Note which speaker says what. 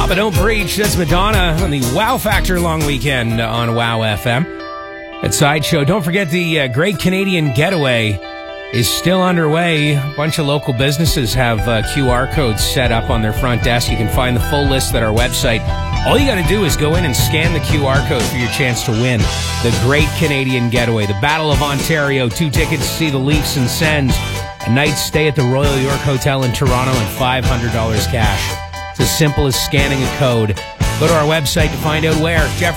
Speaker 1: Papa Don't Preach. That's Madonna on the Wow Factor long weekend on Wow FM. At Sideshow, don't forget the Great Canadian Getaway is still underway. A bunch of local businesses have QR codes set up on their front desk. You can find the full list at our website. All you got to do is go in and scan the QR code for your chance to win the Great Canadian Getaway, the Battle of Ontario, 2 tickets to see the Leafs and Sens, a night's stay at the Royal York Hotel in Toronto, and $500 cash. It's as simple as scanning a code. Go to our website to find out where. Jeff